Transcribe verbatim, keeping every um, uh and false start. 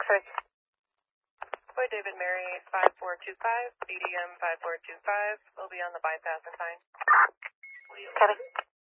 X-ray. Boy David Mary five four two five, B D M five four two five. We'll be on the bypass in time. Copy.